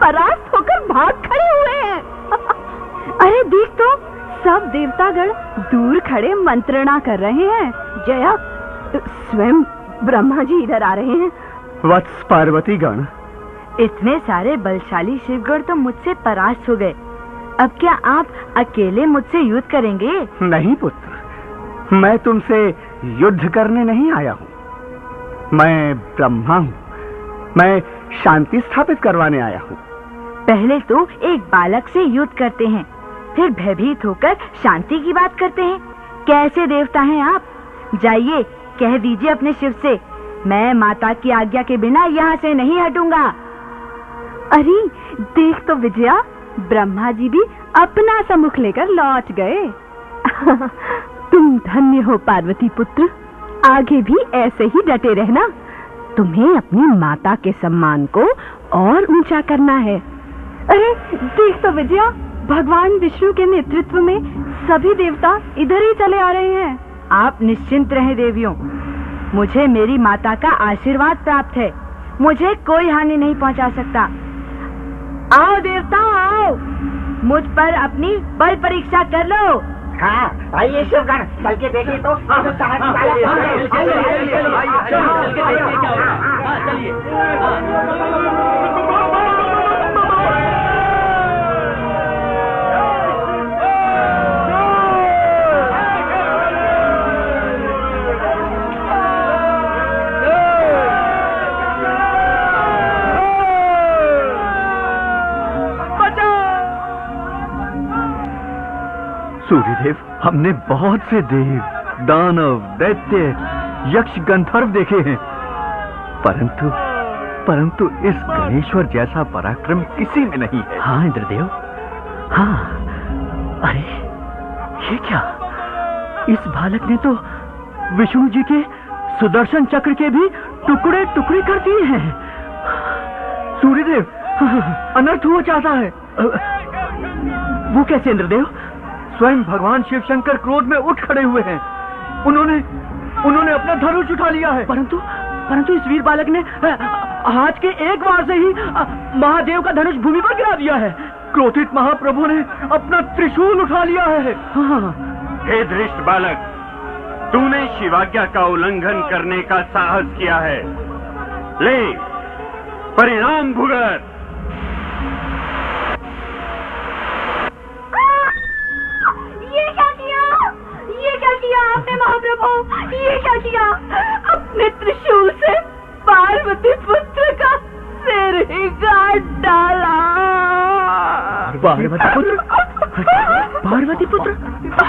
परास्त होकर भाग खड़े हुए हैं। अरे देख तो, सब देवतागण दूर खड़े मंत्रणा कर रहे हैं। जया, स्वयं ब्रह्मा जी इधर आ रहे हैं। वत्स पार्वती गण, इतने सारे बलशाली शिवगण तो मुझसे परास्त हो गए। अब क्या आप अकेले मुझसे युद्ध करेंगे? नहीं पुत्र, मैं तुमसे युद्ध करने नहीं आया हूँ। मैं ब्रह्मा हूँ। मैं शांति स्थापित करवाने आया हूँ। पहले तो एक बालक से युद्ध करते हैं, फिर भयभीत होकर शांति की बात करते हैं। कैसे देवता हैं आप? जाइए, कह दीजिए अपने शिव से, मैं माता की आज्ञा के बिना यहाँ से नहीं हटूंगा। अरे देख तो विजया, ब्रह्मा जी भी अपना सम्मुख लेकर लौट गए। तुम धन्य हो पार्वती पुत्र, आगे भी ऐसे ही डटे रहना। तुम्हें अपनी माता के सम्मान को और ऊंचा करना है। अरे देख तो विजया, भगवान विष्णु के नेतृत्व में सभी देवता इधर ही चले आ रहे हैं। आप निश्चिंत रहें देवियों, मुझे मेरी माता का आशीर्वाद प्राप्त है। मुझे कोई हानि नहीं पहुंचा सकता। आओ देवताओं, आओ, मुझ पर अपनी बल परीक्षा कर लो। हाँ, आइए शिवगण, चल के देखिए तो। सूर्यदेव, हमने बहुत से देव, दानव, दैत्य, यक्ष, गंधर्व देखे हैं, परंतु इस गणेश्वर जैसा पराक्रम किसी में नहीं है। हाँ इंद्रदेव, हाँ। अरे ये क्या? इस बालक ने तो विष्णु जी के सुदर्शन चक्र के भी टुकड़े टुकड़े कर दिए हैं। सूर्यदेव, अनर्थ हुआ चाहता है। वो कैसे इंद्रदेव? स्वयं भगवान शिव शंकर क्रोध में उठ खड़े हुए हैं। उन्होंने अपना धनुष उठा लिया है। परंतु इस वीर बालक ने हाथ के एक वार से ही महादेव का धनुष भूमि पर गिरा दिया है। क्रोधित महाप्रभु ने अपना त्रिशूल उठा लिया है। हाँ। हे धृष्ट बालक, तूने शिवाज्ञा का उल्लंघन करने का साहस किया है। ले, परिणाम भुगत। आपने महाप्रभु, ये क्या किया? अपने त्रिशूल से पार्वती पुत्र का सिर ही काट डाला। पार्वती पुत्र?